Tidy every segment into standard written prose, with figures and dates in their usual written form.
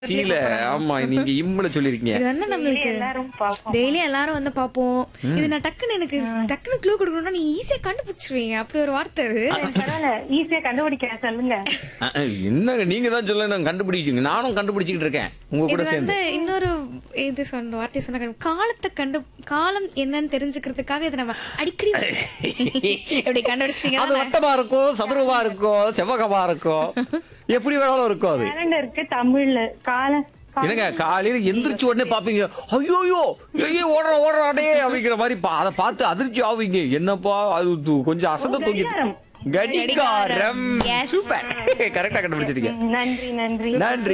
சீல ஆமா நீங்க இம்பள சொல்லிருக்கீங்க. இது வந்து நம்மளுக்கு டெய்லி எல்லாரும் வந்து பாப்போம். இது நான் டக்குன்னு க்ளூ கொடுக்கணும்னா நீ ஈஸியா கண்டுபிடிச்சிருவீங்க. அப்படி ஒரு வார்த்தை அது. ஈஸியா கண்டுபிடிக்கிறேன் சொல்லுங்க. என்னங்க நீங்க தான் சொல்ல நான் கண்டுபிடிச்சீங்க. நானும் கண்டுபிடிச்சிட்டு இருக்கேன் உங்க கூட இது சேர்ந்து. வந்து இன்னொரு இது சொன்ன வார்த்தை சொன்ன காலம் என்னன்னு தெரிஞ்சுக்கிறதுக்காக இதை நம்ம அடிக்கடி எப்படி கண்டுபிடிச்சிட்டீங்க. அது வட்டமா இருக்கும், சதுரமா இருக்கும், செவ்வகமா இருக்கும், எப்படி வேணாலும் இருக்கும். அது கேலண்டருக்கு தமிழ்ல என்னங்க காலையில எந்திரிச்சு உடனே பாப்பீங்க, ஐயோ ஐயோ ஓடுறாடே அப்படிங்கிற மாதிரி அதை பார்த்து அதிர்ச்சி ஆவீங்க. என்னப்பா அது கொஞ்சம் அசந்த தூக்கி கடிகாரம். சூப்பர், கரெக்டா கண்டுபிடிச்சிட்டீங்க. நன்றி நன்றி நன்றி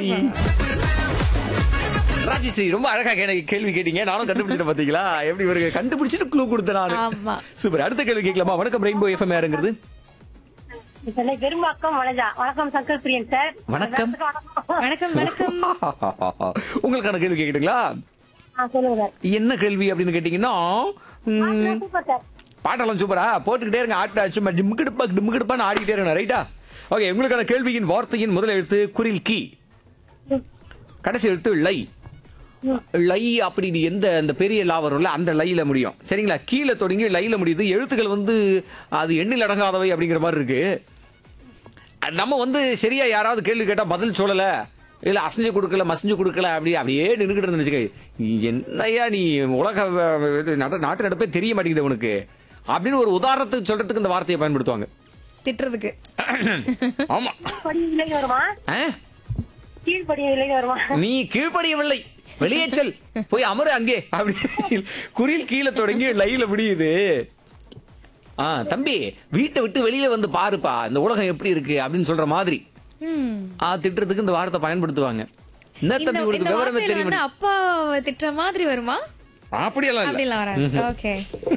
ராஜஸ்ரீ, ரொம்ப அழகா கேள்வி கேட்டீங்க. நானும் கண்டுபிடிச்சிட்டு பாத்தீங்களா எப்படி இவருக்கு கண்டுபிடிச்சிட்டு க்ளூ கொடுத்தேன். ஆமா சூப்பர். அடுத்த கேள்வி கேட்கலாமா? வணக்கம் ரெயின்போ எஃப்எம் யாருங்கிறது? பெரும்பாக்கம் வணக்கம் சங்கர் பிரியன் சார். வணக்கம் வணக்கம் வணக்கம். உங்களுக்கான கேள்வி கேட்கட்டுங்களா? சொல்லுங்க சார். என்ன கேள்வி அப்படின்னு கேட்டீங்கன்னா, சூப்பர் சார். பாட்டெல்லாம் சூப்பரா போட்டுக்கிட்டே இருங்க. ஆட்டாச்சு டிம்முக்கிடுப்பான்னு ஆடிக்கிட்டே இருங்க. ரைட்டா? ஓகே, உங்களுக்கான கேள்வியின் வார்த்தையின் முதல் எழுத்து குரில் கி, கடைசி எழுத்து லை. லை அப்படி எந்த அந்த பெரிய லா வரும்ல அந்த லைல முடியும். சரிங்களா? கீழே தொடங்கி லைல முடியுது. எழுத்துக்கள் வந்து அது எண்ணில் அடங்காதவை அப்படிங்கிற மாதிரி இருக்கு. நம்ம வந்து சரியா யாராவது கேள்வி கேட்டா பதில் சொல்லல, இல்ல அசைஞ்சு கொடுக்கல மசஞ்சு கொடுக்கல அப்படியே நின்றுகிட்டு இருந்துச்சு. என்னையா நீ உலக நாட்டு நடப்பே தெரிய மாட்டேங்குது உனக்கு அப்படின்னு ஒரு உதாரணத்துக்கு சொல்றதுக்கு இந்த வார்த்தையை பயன்படுத்துவாங்க, திட்டுறதுக்கு. ஆமா. வருமா? கீழ்படியவில்லை வருமா? நீ கீழ்படியவில்லை, வெளியே செல், போய் அமரு அங்கே அப்படி. குறில் கீழே தொடங்கி லைல முடியுது. தம்பி வீட்டை விட்டு வெளியில வந்து பாருப்பா, இந்த உலகம் எப்படி இருக்கு அப்படின்னு சொல்ற மாதிரி திட்டுறதுக்கு இந்த வார்த்தை பயன்படுத்துவாங்க. என்ன தம்பி உங்களுக்கு விவரமே தெரியும். அப்பா திட்டுற மாதிரி வருமா? அப்படியெல்லாம் ஓகே.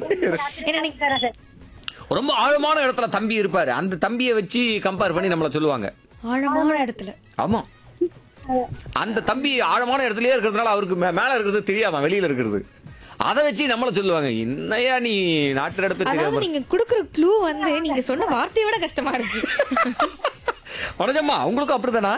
ரொம்ப ஆழமான இடத்துல தம்பி இருப்பாரு, அந்த தம்பியை வச்சு கம்பேர் பண்ணி நம்மள சொல்லுவாங்க. ஆழமான இடத்துல? ஆமா, அந்த தம்பி ஆழமான இடத்துலயே இருக்கிறதுனால அவருக்கு மேல இருக்கிறது தெரியாதான், வெளியில இருக்கிறது. அதை வச்சு நம்மள சொல்லுவாங்க, என்னையா நீ நாட்டு நடப்பு தெரியாது. நீங்க குடுக்குற க்ளூ வந்து நீங்க சொன்ன வார்த்தையை விட கஷ்டமா இருக்கு. வணக்கம்மா, உங்களுக்கும் அப்படித்தானா?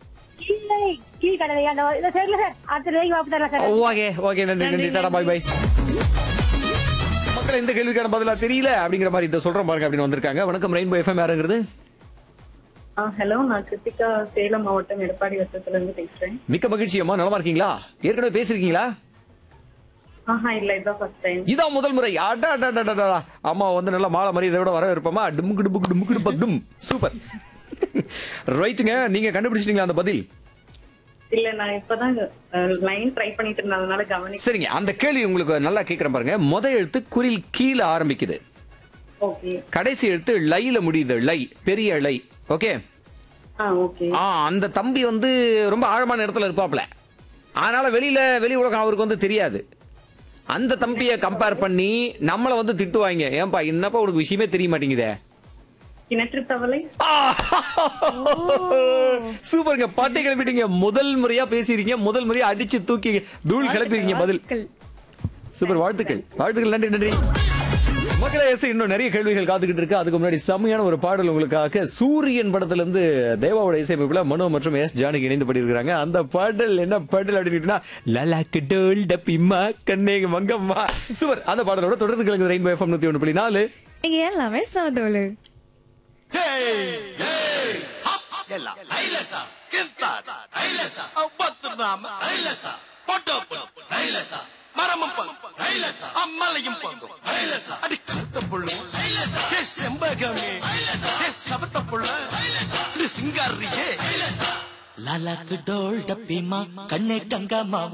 ஓகே நன்றி டாடா பாய் பாய். மக்கள் இந்த கேள்விக்கான பதிலா தெரியல அப்படிங்கிற மாதிரி இதை சொல்றேன் பாருங்க அப்படின்னு வந்திருக்காங்க. வணக்கம் ரெயின்போ எஃப்எம் யாருங்கிறது? ஹலோ, நான் கிருத்திகா, சேலம் மாவட்டம் எடப்பாடி வட்டத்துல இருந்து பேசுறேன். மிக்க மகிழ்ச்சி அம்மா, நலமா இருக்கீங்களா? ஏற்கனவே பேசிருக்கீங்களா? இல்ல, இதான் ஃபர்ஸ்ட் டைம். இதான் முதல் முறை. அம்மா வந்து நல்லா மாலை மாதிரி இதை விட வர இருப்போமா? டும். சூப்பர். ரைட்டுங்க, நீங்க கண்டுபிடிச்சிட்டீங்களா அந்த பதில்? இல்ல, நான் இப்பதான் லைன் ட்ரை பண்ணிட்டு இருந்ததுனால கவனிக்க. சரிங்க, அந்த கேள்வி உங்களுக்கு நல்லா கேட்கறேன் பாருங்க. முதல் எழுத்து குறில் கீழே ஆரம்பிக்குது, ஓகே. கடைசி எழுத்து லைல முடியுது, லை, பெரிய லை. ஓகே. ஓகே. அந்த தம்பி வந்து ரொம்ப ஆழமான இடத்துல இருப்பாப்ல, அதனால வெளி உலகம் அவருக்கு வந்து தெரியாது. அந்த தம்பியை கம்பேர் பண்ணி நம்மள வந்து திட்டுவாங்க, ஏன்பா என்னப்பா உனக்கு விஷயமே தெரிய மாட்டேங்குதே. கிணற்று தவளை. சூப்பருங்க, பாட்டை கிளப்பிட்டீங்க. முதல் முறையா பேசிருக்கீங்க, முதல் முறையா அடிச்சு தூக்கி தூள் கிளப்பிருக்கீங்க பதில். சூப்பர், வாழ்த்துக்கள். நன்றி. மக்களே, இன்னும் நிறைய கேள்விகள் காத்துக்கிட்டு இருக்கு. அதுக்கு முன்னாடி செம்மையான ஒரு பாடல் உங்களுக்காக. சூரியன் படத்துல இருந்து தேவாவோட இசையமைப்புல மனோ மற்றும் எஸ் ஜானகி இணைந்து பாடியிருக்காங்க. அந்த பாடல் என்ன பாடல் அப்படின்னு லலாக்கு டோல் டப்பிம்மா கண்ணேக மங்கம்மா. சூப்பர். அந்த பாடலோட தொடர்ந்து கிழங்கு ரெயின்போ எஃப்எம் 101.4 இங்க எல்லாமே சமதோலு. அம்மலையும் பங்கும் அடி கருத்த புள்ள செம்பகமே சபத்த புள்ள சிங்காரியே லலக்கு டோல் டப்பிமா கண்ணே கங்கம்மா